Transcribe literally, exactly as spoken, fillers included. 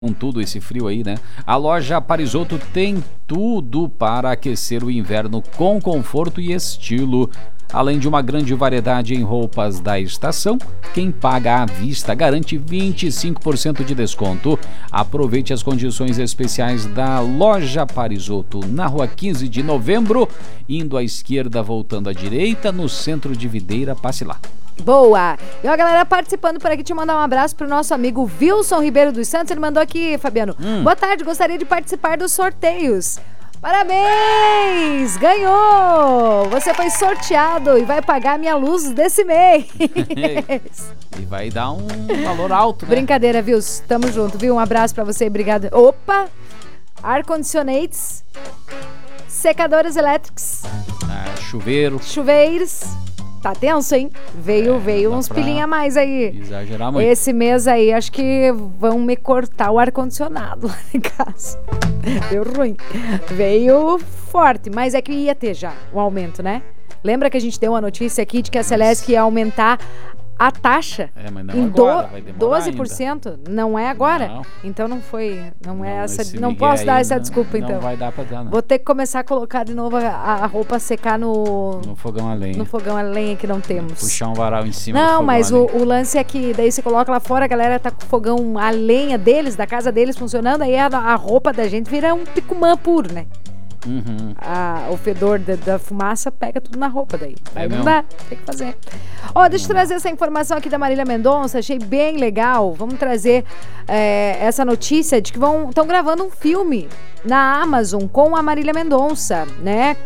Com tudo esse frio aí, né? A loja Parisotto tem tudo para aquecer o inverno com conforto e estilo. Além de uma grande variedade em roupas da estação, quem paga à vista garante vinte e cinco por cento de desconto. Aproveite as condições especiais da loja Parisotto, na rua quinze de novembro, indo à esquerda, voltando à direita, no centro de Videira. Passe lá. Boa! E ó, galera participando por aqui, te mandar um abraço pro nosso amigo Wilson Ribeiro dos Santos. Ele mandou aqui, Fabiano. Hum. Boa tarde, gostaria de participar dos sorteios. Parabéns! Ganhou! Você foi sorteado e vai pagar minha luz desse mês. E vai dar um valor alto, né? Brincadeira, viu? Tamo junto, viu? Um abraço pra você, obrigado. Opa! Ar-condicionates, secadores elétricos, ah, chuveiro, chuveiros. Tá tenso, hein? Veio, é, veio uns pilinha a mais aí. Exagerar muito. Esse mês aí, acho que vão me cortar o ar-condicionado lá em casa. Deu ruim. Veio forte, mas é que ia ter já um aumento, né? Lembra que a gente deu uma notícia aqui de que a Celesc ia aumentar a taxa é, mas não em agora, vai demorar doze por cento? Ainda. Não é agora? Não. Então não foi, não, não é essa, não Miguel posso dar essa não, desculpa não então. Não vai dar pra dar, não. Vou ter que começar a colocar de novo a, a roupa secar no no fogão a lenha. No fogão a lenha que não temos. Puxar um varal em cima não, do fogão mas a lenha. o, o lance é que daí você coloca lá fora, a galera tá com o fogão a lenha deles, da casa deles funcionando, aí a, a roupa da gente vira um picumã puro, né? Uhum. A, o fedor da, da fumaça pega tudo na roupa daí. É aí não mesmo? dá, tem que fazer. Ó, deixa eu trazer essa informação aqui da Marília Mendonça, achei bem legal. Vamos trazer é, essa notícia de que vão estão gravando um filme na Amazon com a Marília Mendonça, né?